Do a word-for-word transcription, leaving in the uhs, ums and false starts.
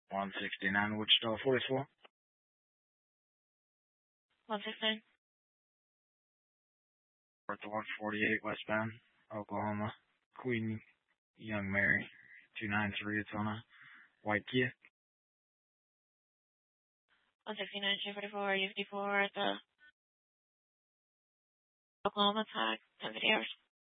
one sixty-nine Wichita forty-four. one sixty-nine. one forty-eight westbound, Oklahoma. Queen Young Mary, two ninety-three. It's on a white Kia. one sixty-nine, two forty-four, U fifty-four at the Oklahoma tag, ten fifty hours.